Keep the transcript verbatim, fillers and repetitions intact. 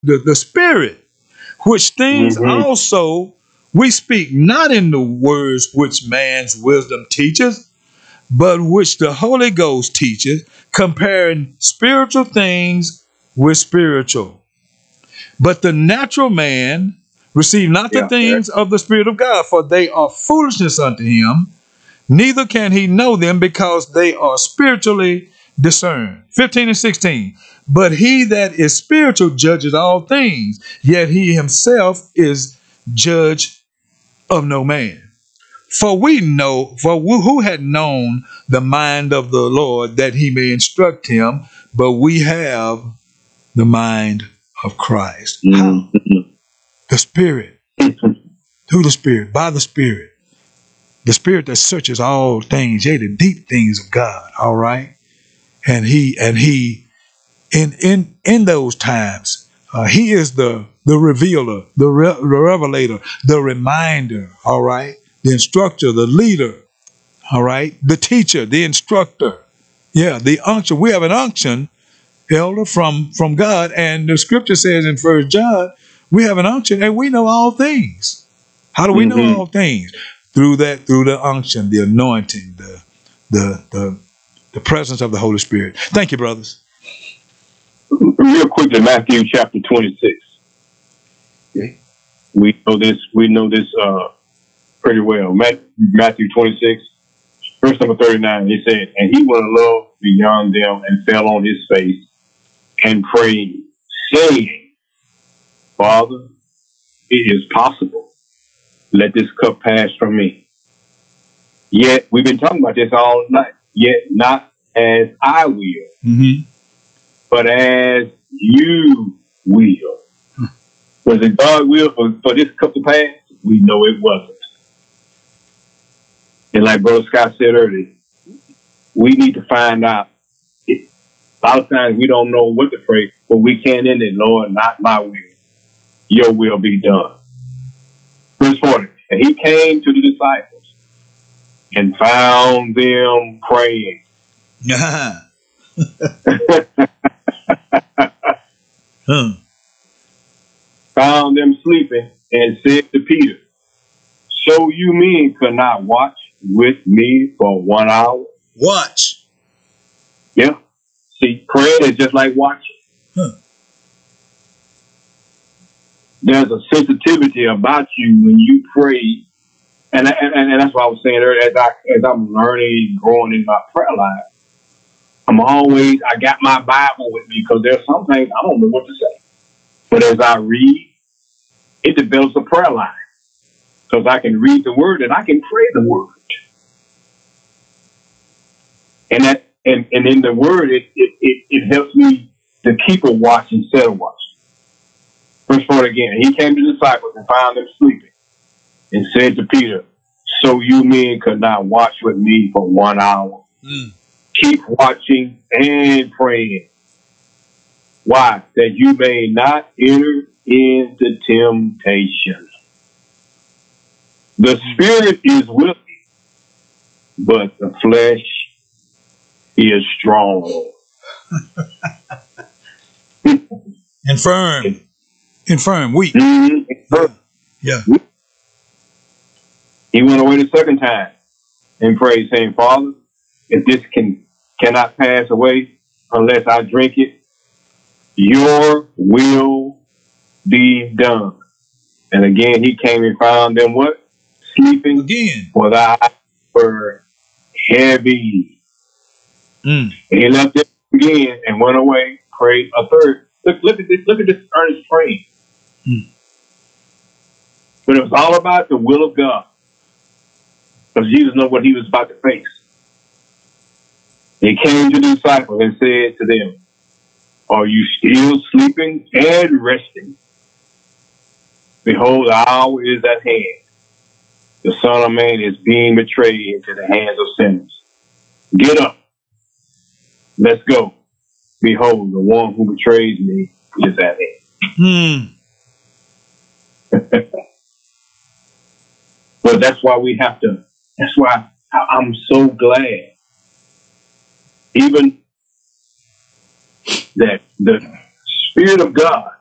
the, the Spirit, which things Mm-hmm. also we speak not in the words which man's wisdom teaches, but which the Holy Ghost teaches, comparing spiritual things with spiritual. But the natural man receive not the Yeah. things of the Spirit of God, for they are foolishness unto him, neither can he know them because they are spiritually discerned. fifteen and sixteen. But he that is spiritual judges all things, yet he himself is judge of no man. For we know, for who had known the mind of the Lord that he may instruct him, but we have the mind of Christ. How? Mm-hmm. The Spirit. Through the Spirit, by the Spirit. The Spirit that searches all things, yea, the deep things of God. All right. And he, and he, in in in those times, uh, he is the the revealer, the, re- the revelator, the reminder. All right. The instructor, the leader. All right. The teacher, the instructor. Yeah. The unction. We have an unction, elder, from from God, and the Scripture says in First John, we have an unction, and we know all things. How do we know Mm-hmm. all things? Through that, through the unction, the anointing, the the the the presence of the Holy Spirit. Thank you, brothers. Real quickly, Matthew chapter twenty-six. Okay. We know this. We know this uh, pretty well. Matthew twenty-six, verse number thirty-nine. He said, "And he went a little beyond them and fell on his face and prayed, saying, Father, it is possible. Let this cup pass from me. Yet we've been talking about this all night. Yet not as I will, Mm-hmm. but as you will." Was it God will for, for this cup to pass? We know it wasn't. And like Brother Scott said earlier, we need to find out. A lot of times we don't know what to pray, but we can end it, Lord, not my will. Your will be done. Verse forty. And he came to the disciples and found them praying. huh. Found them sleeping and said to Peter, "So you men could not watch with me for one hour?" Watch. Yeah. See, praying is just like watching. Huh. There's a sensitivity about you when you pray. And, and, and that's what I was saying earlier. As, I, as I'm learning, growing in my prayer life, I'm always, I got my Bible with me because there's some things I don't know what to say. But as I read, it develops a prayer life. Because I can read the word and I can pray the word. And that and, and in the word, it, it, it, it helps me to keep a watch instead of watching. Verse four again. He came to the disciples and found them sleeping and said to Peter, "So you men could not watch with me for one hour? Mm. Keep watching and praying. Why? That you may not enter into temptation. The spirit is willing, but the flesh is strong." Infirm. Infirm. Weak. Mm-hmm. Yeah. He went away the second time and prayed, saying, "Father, if this can cannot pass away unless I drink it, your will be done." And again he came and found them what? Sleeping. Again. For the eyes were heavy. Mm. And he left them again and went away, prayed a third. Look, look at this, look at this earnest praying. Mm. But it was all about the will of God. Because Jesus knew what he was about to face. He came to the disciples and said to them, "Are you still sleeping and resting? Behold, the hour is at hand. The Son of Man is being betrayed into the hands of sinners. Get up. Let's go. Behold, the one who betrays me is at hand." Mm. But that's why we have to, that's why I'm so glad even that the Spirit of God